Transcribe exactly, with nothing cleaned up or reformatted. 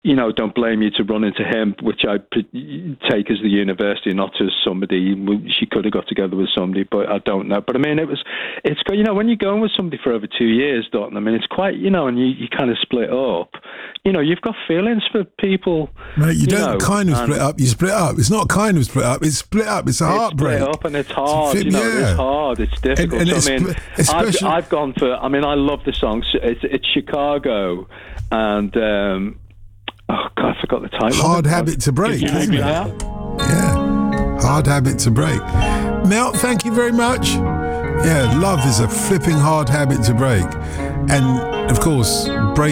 you know, don't blame you to run into him, which I p- take as the university, not as somebody. She could have got together with somebody, but I don't know. But I mean, it was, it's you know, when you're going with somebody for over two years, Dalton, I mean, it's quite, you know, and you, you kind of split up. You know, you've got feelings for people. Mate, you, you don't know, kind of split up. You split up. It's not kind of split up. It's split up. It's a it's heartbreak. Split up, and it's hard. It's, you know, yeah. it's hard. It's difficult. And, and so, I mean, it's, I've, I've gone for. I mean, I love the song. It's, it's Chicago, and. Um, Oh, God, I forgot the title. Hard Habit to Break, isn't it? Yeah. Hard Habit to Break. Mel, thank you very much. Yeah, love is a flipping hard habit to break. And, of course, break